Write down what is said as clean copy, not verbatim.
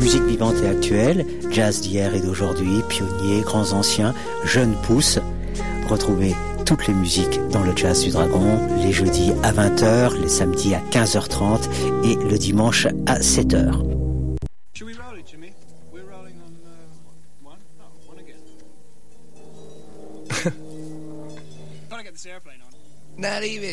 Musique vivante et actuelle, jazz d'hier et d'aujourd'hui, pionniers, grands anciens, jeunes pousses. Retrouvez toutes les musiques dans le Jazz du Dragon, les jeudis à 20h, les samedis à 15h30 et le dimanche à 7h. Should we roll it, Jimmy? We're rolling on one? Oh, one again. Gotta get this airplane on. Not even.